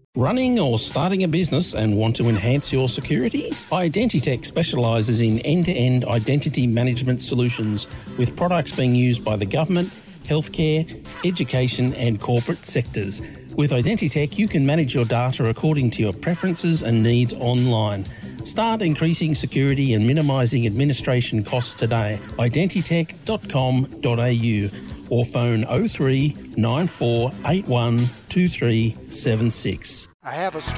Running or starting a business and want to enhance your security? Identitech specialises in end-to-end identity management solutions with products being used by the government, healthcare, education and corporate sectors. With Identitech, you can manage your data according to your preferences and needs online. Start increasing security and minimising administration costs today. Identitech.com.au or phone 03 9481 2376. I have a story.